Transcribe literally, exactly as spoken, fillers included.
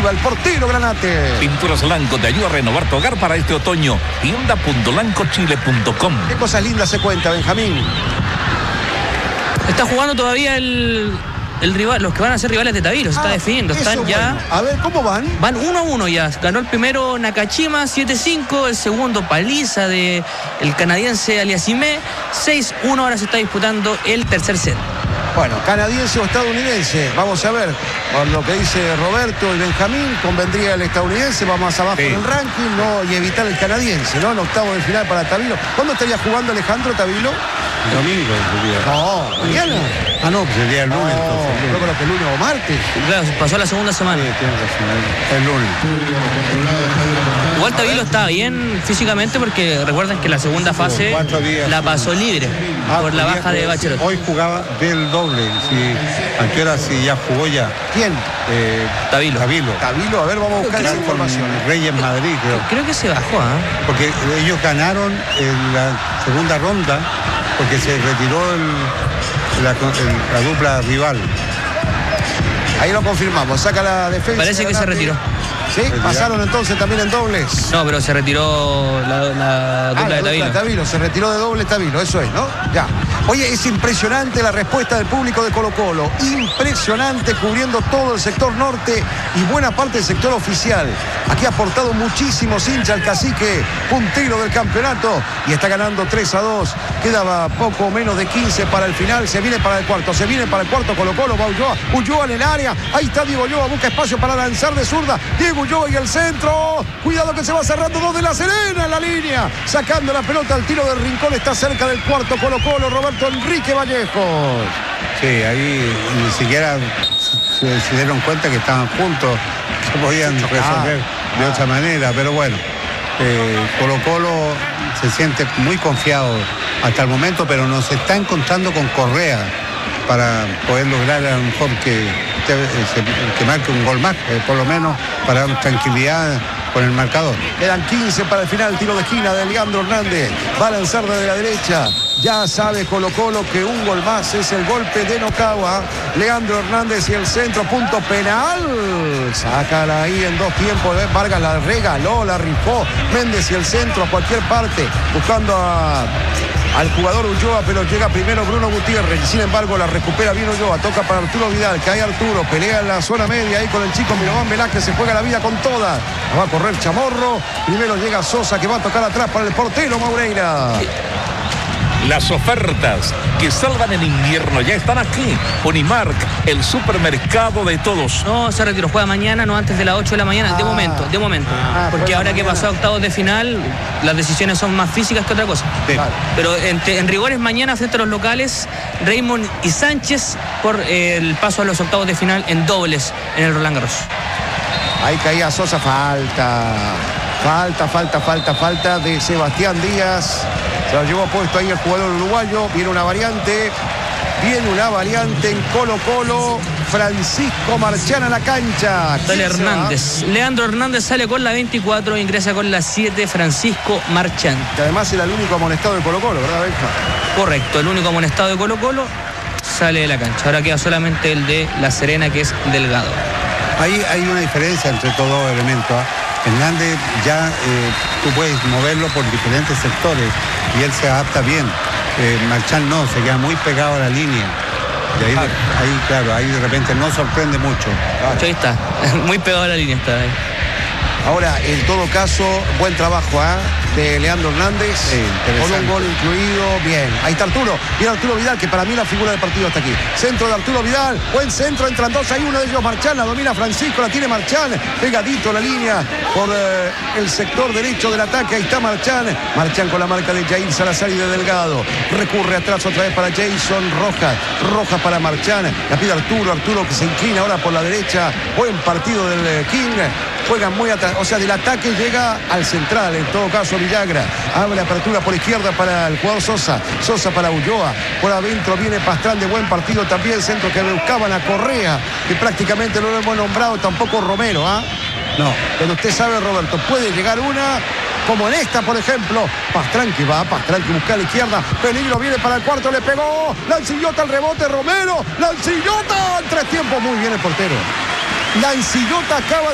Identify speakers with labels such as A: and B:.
A: arriba el portero Granate.
B: Pinturas Lanco te ayuda a renovar tu hogar para este otoño. tienda punto lanco chile punto com.
A: Qué cosas lindas se cuenta, Benjamín.
C: Está jugando todavía el, el rival, los que van a ser rivales de Tabilo, se
A: Ah,
C: está definiendo, están
A: eso
C: ya.
A: bueno. A ver, ¿cómo van?
C: Van uno a uno ya. Ganó el primero Nakashima siete cinco, el segundo paliza de el canadiense Aliassime seis uno. Ahora se está disputando el tercer set.
A: Bueno, canadiense o estadounidense. Vamos a ver, por lo que dice Roberto y Benjamín, convendría el estadounidense, va más abajo
B: Sí.
A: en el ranking, no, y evitar el canadiense, ¿no? En octavo de final para Tabilo. ¿Cuándo estaría jugando Alejandro Tabilo?
D: Domingo sería.
A: No, mañana.
D: Ah, no, pues sería el lunes.
A: No,
D: entonces, el
A: yo
D: lunes.
A: creo que el lunes o martes.
C: Claro, pasó la segunda semana.
D: Sí, tienes razón, el- el lunes.
C: Igual Tabilo está bien físicamente porque recuerden que la segunda fase
D: Cuatro días.
C: la pasó libre
D: Ah,
C: por la
D: podía-
C: baja de Bachelot.
D: Hoy jugaba del doble. Si, ¿a qué hora si ya jugó ya?
A: ¿Quién?
D: Eh,
C: Tabilo.
D: Tabilo.
A: Tabilo, a ver, vamos a buscar esa
D: Con
A: información.
D: Reyes Madrid, creo.
C: Creo que se bajó, ¿ah?
D: Porque ellos ganaron en la segunda ronda porque se retiró el- la, el- la dupla rival.
A: Ahí lo confirmamos, saca la defensa.
C: Parece que se
A: Granate.
C: retiró.
A: Sí, pasaron entonces también en dobles.
C: No, pero se retiró la, la
A: Ah,
C: dupla
A: la
C: de
A: dupla
C: Tabilo.
A: Tabilo, se retiró de doble Tabilo, eso es, ¿no? Ya. Oye, es impresionante la respuesta del público de Colo Colo. Impresionante, cubriendo todo el sector norte y buena parte del sector oficial. Aquí ha aportado muchísimos hinchas el cacique, puntero del campeonato, y está ganando tres a dos. Quedaba poco menos de quince para el final. Se viene para el cuarto, se viene para el cuarto Colo Colo. Va Ulloa, Ulloa en el área. Ahí está Diego Ulloa, busca espacio para lanzar de zurda. Diego Ulloa y el centro. Cuidado que se va cerrando dos de La Serena en la línea. Sacando la pelota al tiro del rincón. Está cerca del cuarto Colo Colo, Roberto Enrique Vallejo.
D: Sí, ahí ni siquiera se, se dieron cuenta que estaban juntos, que podían resolver
A: Ah,
D: de
A: ah.
D: otra manera, pero bueno, eh, Colo Colo se siente muy confiado hasta el momento, pero nos está encontrando con Correa para poder lograr a lo mejor que, que, que marque un gol más, eh, por lo menos para dar tranquilidad con el marcador.
A: Quedan quince para el final, tiro de esquina de Leandro Hernández. Va a lanzar desde la derecha. Ya sabe Colo Colo que un gol más es el golpe de Nocagua. Leandro Hernández y el centro, punto penal. Sácala ahí en dos tiempos. Vargas la regaló, la rifó. Méndez y el centro a cualquier parte, buscando a... al jugador Ulloa, pero llega primero Bruno Gutiérrez. Sin embargo, la recupera bien Ulloa. Toca para Arturo Vidal. Cae Arturo. Pelea en la zona media ahí con el chico Mirovan Velázquez. Se juega la vida con todas. Va a correr Chamorro. Primero llega Sosa, que va a tocar atrás para el portero Maureira.
B: Las ofertas que salvan en invierno ya están aquí. Unimark, el supermercado de todos.
C: No, se retiró, juega mañana, no antes de las ocho de la mañana, de
A: Ah.
C: momento, de momento.
A: Ah,
C: Porque
A: juega
C: ahora que
A: mañana.
C: pasó a octavos de final, las decisiones son más físicas que otra cosa.
D: Sí.
A: Claro.
C: Pero en, te- en rigores mañana frente a los locales, Raymond y Sánchez por eh, el paso a los octavos de final en dobles en el Roland Garros.
A: Ahí caía Sosa, falta. Falta, falta, falta, falta de Sebastián Díaz. Se lo llevó puesto ahí el jugador uruguayo. Viene una variante. Viene una variante en Colo Colo. Francisco Marchán a la cancha.
C: Sale
A: ¿Quién se va?
C: Hernández. Leandro Hernández sale con la veinticuatro, ingresa con la siete, Francisco Marchán.
A: Que además era el único amonestado de Colo Colo, ¿verdad, Benja?
C: Correcto, el único amonestado de Colo Colo sale de la cancha. Ahora queda solamente el de La Serena, que es Delgado.
D: Ahí hay una diferencia entre todos los elementos. ¿ah? Hernández ya eh, tú puedes moverlo por diferentes sectores y él se adapta bien. Eh, Marchán no, se queda muy pegado a la línea. Y ahí, ahí, claro, ahí de repente no sorprende mucho.
C: Ahí está, muy pegado a la línea está ahí.
A: Ahora, en todo caso, buen trabajo ¿ah? de Leandro Hernández.
D: Sí,
A: con
D: interesante.
A: un gol incluido. Bien. Ahí está Arturo. Viene Arturo Vidal, que para mí la figura del partido está aquí. Centro de Arturo Vidal. Buen centro. Entran dos. Hay uno de ellos Marchán. La domina Francisco. La tiene Marchán. Pegadito a la línea por eh, el sector derecho del ataque. Ahí está Marchán. Marchán con la marca de Jair Salazar y de Delgado. Recurre atrás otra vez para Jason Rojas. Rojas para Marchán. La pide Arturo. Arturo que se inclina ahora por la derecha. Buen partido del eh, King. Juegan muy atrás, o sea, del ataque llega al central, en todo caso Villagra. Abre apertura por izquierda para el jugador Sosa. Sosa para Ulloa. Por adentro viene Pastrán de buen partido también. Centro que buscaban a Correa, que prácticamente no lo hemos nombrado, tampoco Romero, ¿ah?
D: No,
A: Pero usted sabe, Roberto, puede llegar una, como en esta, por ejemplo. Pastrán que va, Pastrán que busca a la izquierda. Peligro, viene para el cuarto, le pegó. Lancillota al rebote, Romero. Lancillota, en tres tiempos, muy bien el portero. Lancillota acaba de